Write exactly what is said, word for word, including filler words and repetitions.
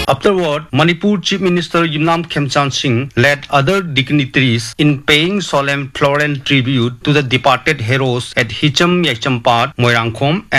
Afterward, Manipur Chief Minister Yumnam Khemchand Singh led other dignitaries in paying solemn floral tribute to the departed heroes at Hicham Yecham Park, Moirangkhom,